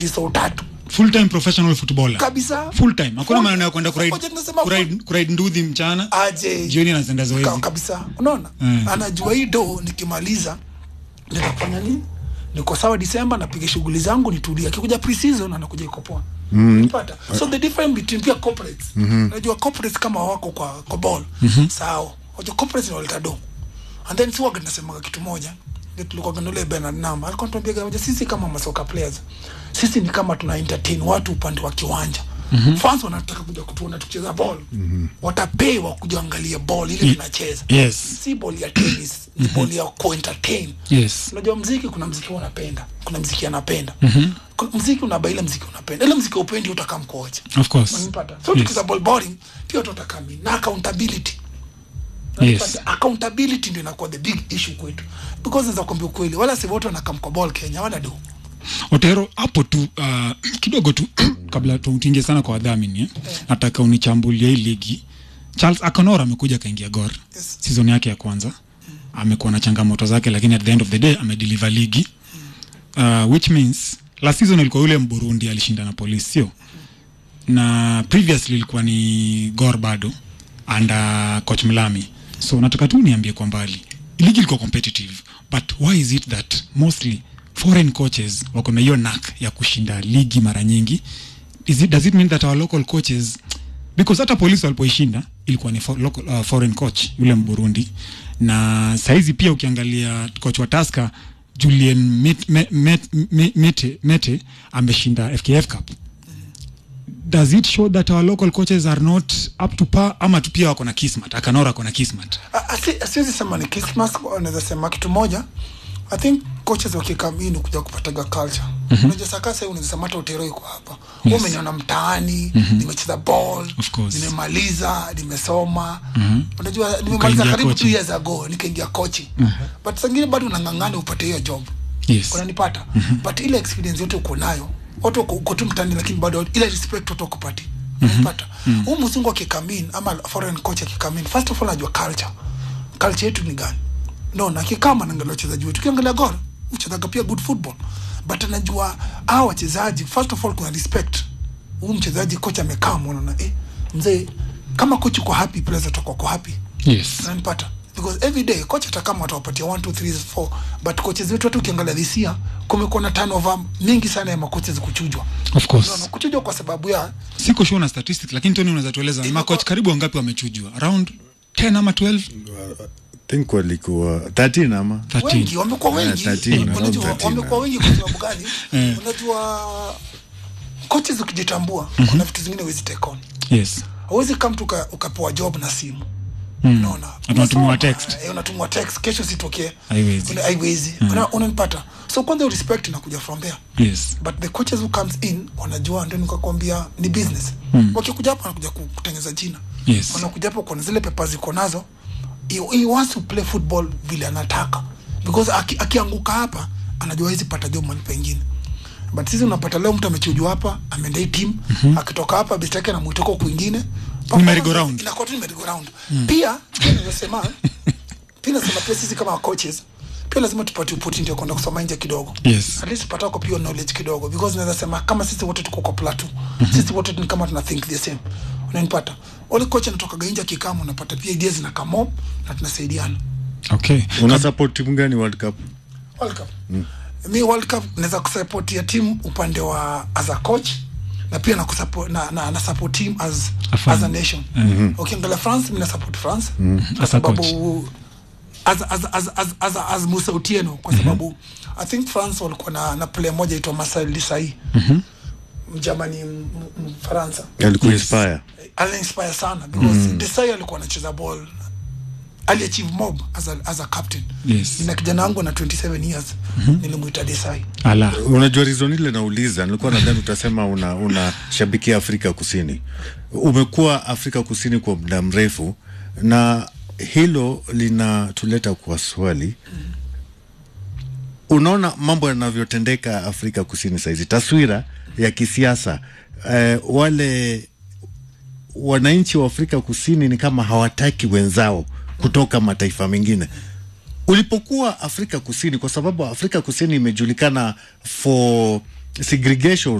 hizo tatu. Full time professional footballer. Kabisa. Full time. Hakuna maana ya kwenda kuride nduthi mchana. Aje. Jioni anaenda zoezi. Kabisa. Unaona? Anajua hii do nikimaliza nitafanya nini? Niko sawa December napiga shughuli zangu nitulia. Akikuja pre-season anakuja ikopoa. Unapata? So the difference between pia corporates. Unajua corporates kama wako kwa ball. Sawa. Unajua corporates ni waleta do. And then si waga nasema kitu moja. Ndio tulikuwa ganole Bernard Nama. Alikuwa anatuambia sisi kama masoka players. Sisi ni kama tuna entertain watu upande wa kiwanja. Fans wanataka kuja kutuona tukicheza ball. Watapewa kuja angalia ball ile tunacheza. Yes. Si ball ya tennis, ni ball ya ku-entertain. Yes. Unajua muziki kuna muziki unapenda, kuna muziki anapenda. Kuna muziki unabaila muziki unapenda. Ile muziki upendi utakamkoaje. Of course. Unanipata? So tukiza ball boring pia utatakami na accountability. Yes. Accountability ndio inakuwa the big issue kwetu. Because naweza kuambia ukweli, wala si wote wanakam kwa ball Kenya wala do. Otero hapo tu kidogo tu kabla tuingie sana kwa wadhamini nataka unichambulie hii ligi. Charles Akonora amekuja kaingia Gor. Season yake ya kwanza. Amekuwa na changamoto zake lakini at the end of the day amedeliver ligi. Which means last season ilikuwa yule Mburundi alishinda na Police sio? Na previously ilikuwa ni Gor bado under coach Mlami. So nataka tu niambie kwa mbali. Ligi ilikuwa competitive but why is it that mostly foreign coaches wako na hiyo knack ya kushinda ligi mara nyingi? Does it mean that our local coaches, because hata Police walipoishinda ilikuwa ni foreign coach yule Mburundi, na saizi pia ukiangalia coach wa Tusker Julien Mete ameshinda FKF Cup. Does it show that our local coaches are not up to par ama tu pia wako na kismat? Akanora wako na kismat. Asiwezi sema ni kismat, naweza sema kitu moja. I think coaches wakikamini kuja kupataga culture. Unajua sasa unaweza sema hata Otero yuko hapa. Wewe umeniona mtaani, nimecheza ball, nimemaliza, nimesoma. Unajua nimemaliza karibu 2 years ago nikaingia coaching. But sangine bado unangangana upate hiyo job. Yes. Unanipata? But ile experience yote uko nayo, watu uko tu mtaani lakini bado ile respect watu kupati. Unanipata? Huyu mzungu akikamini ama foreign coach akikamini, first of all anajua culture. Culture yetu ni gani? No, na kikama naangalia wachezaji wetu. Ukiangalia Gor, uchezaga pia good football. But anajua hao wachezaji first of all kuna respect. Huyu mchezaji coach amekaa unaona mzee kama coach uko happy players watakuwa happy. Yes. Unanipata? Because every day coach atakama atawapatia 1 2 3 4 but coaches wetu ukiangalia this year kumekuwa na turnover mingi sana ya makocha kuchujwa. Of course. No, kuchujwa kwa sababu ya siko sure na statistics lakini Tony unaweza tueleza makocha karibu wangapi wamechujwa? Around 10 ama 12? think walikuwa 13 ama wengi wamekuwa wengi. Unajua wamekuwa wengi kwa sababu gani? Unajua coaches ukijitambua kuna vitu zingine huwezi take on. Yes. Huwezi kama ukapewa job na simu. Unaona? Unatumwa text. Unatumwa text kesho sitokee. Haiwezi. Unanipata? So kwanza respect inakuja from there. Yes. But the coaches who comes in wanajua ndio nikakwambia ni business. Wakikuja hapa wanakuja kutengeneza jina. Yes. Wanakuja hapa kwa zile papers ziko nazo. He wants to play football vile anataka because akianguka hapa anajua hizi pata job mahali pengine. But sisi unapata leo mtu amechujwa hapa ameenda hii team akitoka hapa best yake anamuita kwa kwingine ni merry go round. Inakuwa tu merry go round. Pia nasema pia sisi kama coaches pia lazima tupate opportunity ya kwenda kusoma nje kidogo. Yes. At least tupate kwa pure knowledge kidogo because naweza sema kama sisi wote tuko kwa plateau. Sisi wote ni kama tuna think the same. Unanipata? Ole coach anatoka nje kikamo unapata pia ideas na kamo na tunasaidiana. Okay. Una support timu gani World Cup? World Cup. Mimi World Cup naweza kusupport ya team upande wa as a coach na pia na kusupport na support team as a nation. Ukiangalia France mimi na support France kwa sababu as Musa Otieno kwa sababu I think France walikuwa na player moja aitwa Marcel Desailly. Mjamani Mfaransa. Alikuwa inspire sana because Desailly alikuwa anacheza ball. Aliachieve mob as a captain. Yes. Ina kijana wangu na 27 years nilimuita Desailly. Ala. Unajua reason ile nauliza nilikuwa nadhani utasema una shabikia Afrika Kusini. Umekuwa Afrika Kusini kwa muda mrefu na hilo linatuleta kwa swali. Unaona mambo yanavyotendeka Afrika Kusini saizi, taswira ya kisiasa, wale wananchi wa Afrika Kusini ni kama hawataki wenzao kutoka mataifa mengine. Ulipokuwa Afrika Kusini, kwa sababu Afrika Kusini imejulikana for segregation